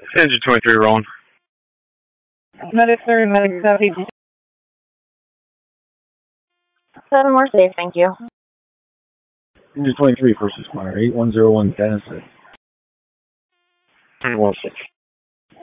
Engine 23 rolling. Medic 3, Medic 7. 7 more safe, thank you. Engine 23, first responder, 8101 Dennis. 316.